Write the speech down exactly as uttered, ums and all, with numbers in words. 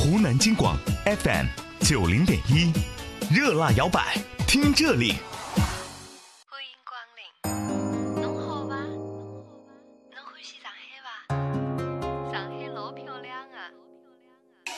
湖南京广 F M 九零点一，热辣摇摆，听这里。 欢迎光临。